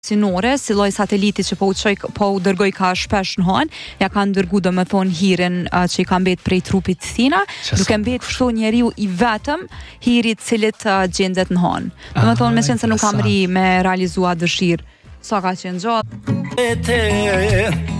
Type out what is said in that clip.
sinore, si lloj sateliti që po u dërgoj ka shpesh në hon, ja ka ndërgu do me thonë hirin që i ka mbet prej trupit thina, duke mbet kështu njeriu i vetëm hirit cilit gjendet në hon. Do me thonë me qenë se nuk kam ri me realizua dëshirë, sa ka qenë gjatë.